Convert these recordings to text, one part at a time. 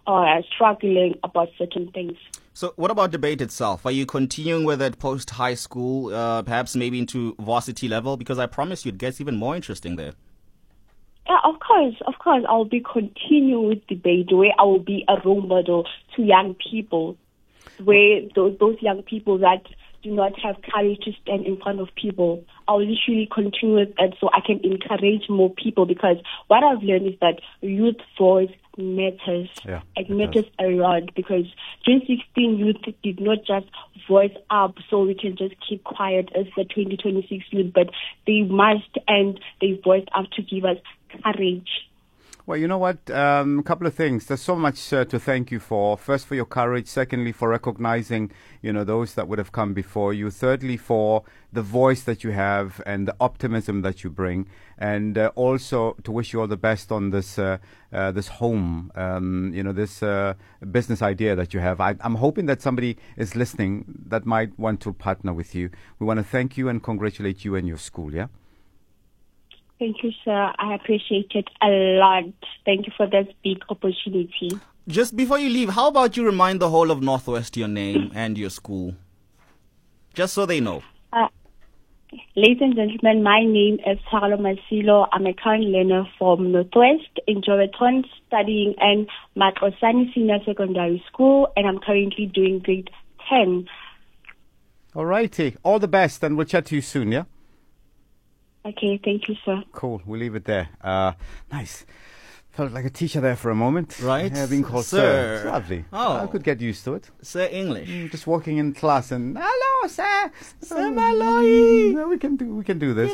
are struggling about certain things. So what about debate itself? Are you continuing with it post-high school, perhaps maybe into varsity level? Because I promise you it gets even more interesting there. Yeah, of course. I'll be continuing with debate where I will be a role model to young people, where those young people that do not have courage to stand in front of people. I'll literally continue with it so I can encourage more people, because what I've learned is that youth voice matters. Yeah, it matters a lot, because 2016 youth did not just voice up so we can just keep quiet as the 2026 youth, but they must, and they voiced up to give us courage. Well, you know what? A couple of things. There's so much to thank you for. First, for your courage. Secondly, for recognizing, those that would have come before you. Thirdly, for the voice that you have and the optimism that you bring. And also to wish you all the best on this this home, this business idea that you have. I'm hoping that somebody is listening that might want to partner with you. We want to thank you and congratulate you and your school, yeah? Thank you, sir. I appreciate it a lot. Thank you for this big opportunity. Just before you leave, how about you remind the whole of Northwest your name and your school? Just so they know. Ladies and gentlemen, my name is Tshwarelo Masilo. I'm a current learner from Northwest in Joweton, studying in Matlosane Senior Secondary School, and I'm currently doing grade 10. All righty. All the best, and we'll chat to you soon, yeah? Okay, thank you, sir. Cool. We'll leave it there. Nice. Felt like a teacher there for a moment. Right. Yeah, being called sir. It's lovely. Oh. I could get used to it. Sir English. Just walking in class and, hello, sir. Sir Malloy. We can do this.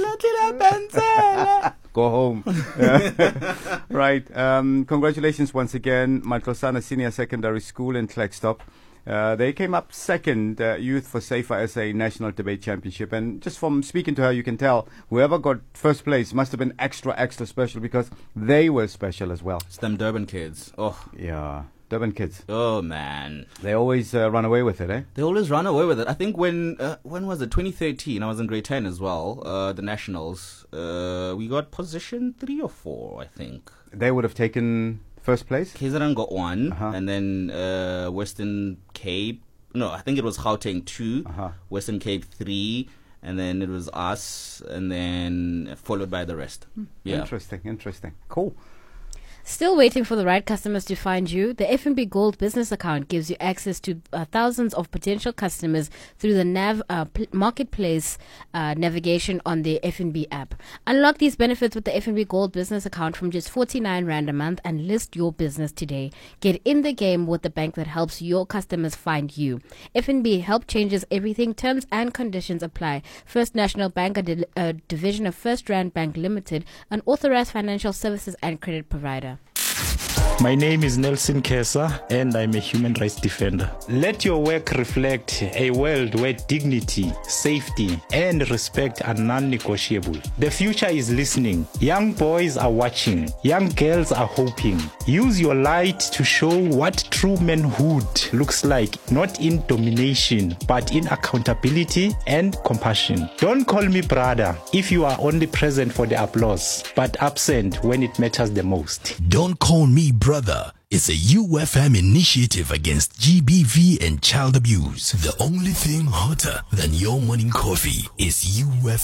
Go home. Right. Congratulations once again, Matlosane Senior Secondary School in Klerksdorp. They came up second, Youth for Safer SA National Debate Championship. And just from speaking to her, you can tell whoever got first place must have been extra special, because they were special as well. It's them Durban kids. Oh. Yeah, Durban kids. Oh, man. They always run away with it, eh? They always run away with it. I think when was it? 2013. I was in grade 10 as well. The Nationals. We got position 3 or 4, I think. They would have taken first place? KZN got 1, and then Western Cape. No, I think it was Gauteng 2, Western Cape 3, and then it was us, and then followed by the rest. Yeah. Interesting. Cool. Still waiting for the right customers to find you? The FNB Gold business account gives you access to thousands of potential customers through the Nav marketplace navigation on the FNB app. Unlock these benefits with the FNB Gold business account from just 49 Rand a month and list your business today. Get in the game with the bank that helps your customers find you. FNB Help changes everything. Terms and conditions apply. First National Bank, a division of First Rand Bank Limited, an authorized financial services and credit provider. My name is Nelson Kesa, and I'm a human rights defender. Let your work reflect a world where dignity, safety, and respect are non-negotiable. The future is listening. Young boys are watching. Young girls are hoping. Use your light to show what true manhood looks like, not in domination, but in accountability and compassion. Don't call me brother if you are only present for the applause, but absent when it matters the most. Don't call me brother. It's a UFM initiative against GBV and child abuse. The only thing hotter than your morning coffee is UFM.